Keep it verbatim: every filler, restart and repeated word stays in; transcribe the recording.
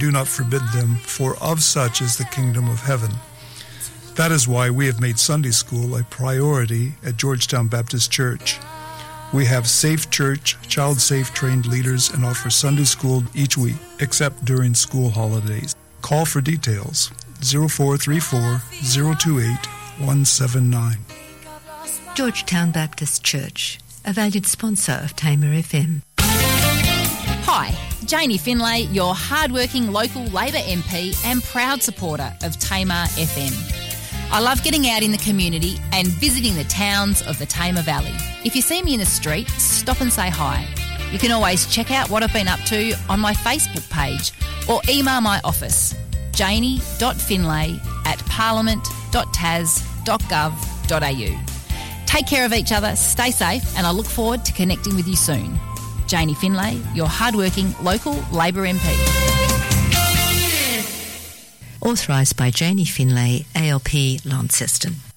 do not forbid them, for of such is the kingdom of heaven. That is why we have made Sunday school a priority at Georgetown Baptist Church. We have Safe Church, child-safe trained leaders, and offer Sunday school each week, except during school holidays. Call for details, zero four three four, zero two eight, one seven nine. Georgetown Baptist Church, a valued sponsor of Tamer F M. Hi, Janie Finlay, your hardworking local Labor M P and proud supporter of Tamar F M. I love getting out in the community and visiting the towns of the Tamar Valley. If you see me in the street, stop and say hi. You can always check out what I've been up to on my Facebook page or email my office, janie dot finlay at parliament dot tas dot gov dot a u. Take care of each other, stay safe, and I look forward to connecting with you soon. Janie Finlay, your hardworking local Labor M P. Authorised by Janie Finlay, A L P Launceston.